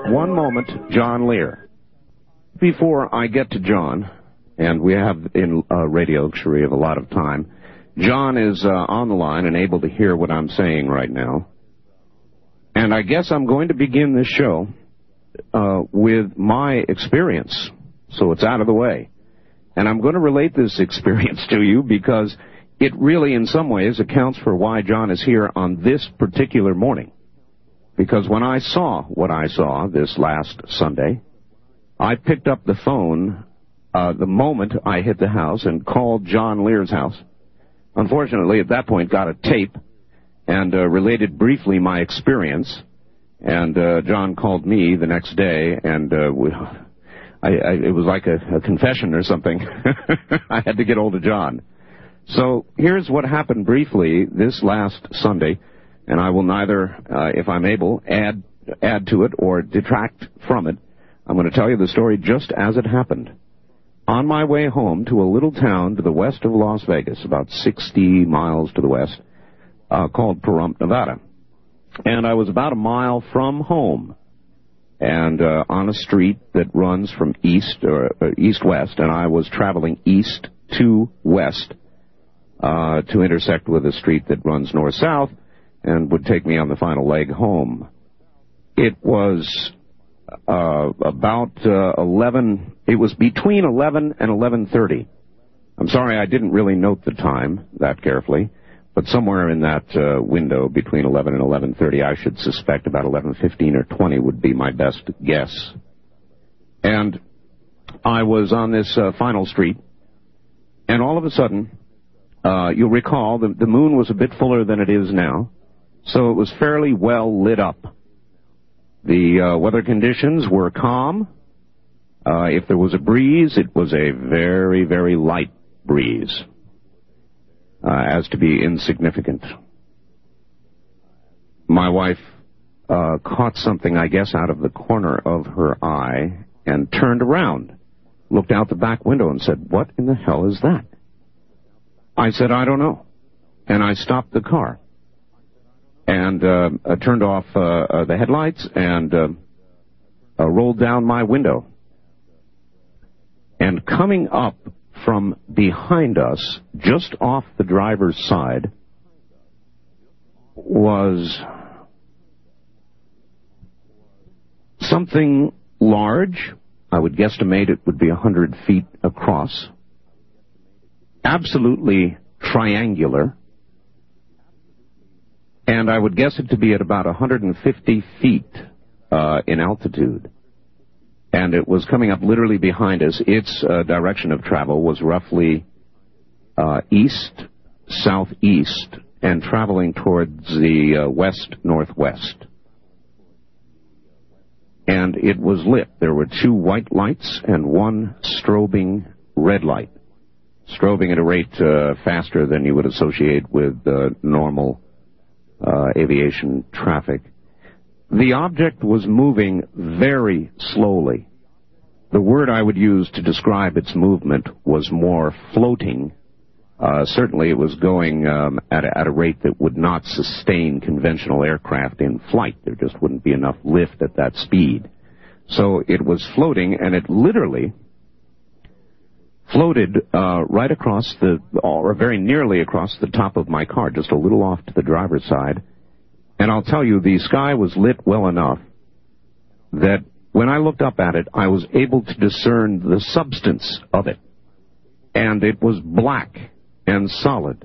one moment, John Lear. Before I get to John, and we have in radio luxury of a lot of time, John is on the line and able to hear what I'm saying right now. And I guess I'm going to begin this show with my experience, so it's out of the way. And I'm going to relate this experience to you because it really, in some ways, accounts for why John is here on this particular morning. Because when I saw what I saw this last Sunday, I picked up the phone the moment I hit the house and called John Lear's house. Unfortunately, at that point, got a tape and related briefly my experience. And John called me the next day, and it was like a confession or something. I had to get hold of John. So here's what happened briefly this last Sunday, and I will neither, if I'm able, add to it or detract from it. I'm going to tell you the story just as it happened. On my way home to a little town to the west of Las Vegas, about 60 miles to the west, called Pahrump, Nevada. And I was about a mile from home, and on a street that runs from east-west, and I was traveling east to west to intersect with a street that runs north-south and would take me on the final leg home. It was about 11, it was between 11 and 11:30. I'm sorry I didn't really note the time that carefully, but somewhere in that window between 11 and 11:30, I should suspect about 11:15 or 20 would be my best guess. And I was on this final street, and all of a sudden, you'll recall the moon was a bit fuller than it is now, so it was fairly well lit up. The weather conditions were calm. If there was a breeze, it was a very, very light breeze, as to be insignificant. My wife caught something, I guess, out of the corner of her eye and turned around, looked out the back window and said, "What in the hell is that?" I said, "I don't know." And I stopped the car and turned off the headlights and rolled down my window. And coming up from behind us, just off the driver's side, was something large. I would guesstimate it would be 100 feet across. Absolutely triangular. And I would guess it to be at about 150 feet in altitude. And it was coming up literally behind us. Its direction of travel was roughly east-southeast and traveling towards the west-northwest. And it was lit. There were 2 white lights and 1 strobing red light. Strobing at a rate faster than you would associate with normal aviation traffic. The object was moving very slowly. The word I would use to describe its movement was more floating. Certainly it was going at a rate that would not sustain conventional aircraft in flight. There just wouldn't be enough lift at that speed. So it was floating, and it literally floated right across or very nearly across the top of my car, just a little off to the driver's side. And I'll tell you, the sky was lit well enough that when I looked up at it, I was able to discern the substance of it. And it was black and solid.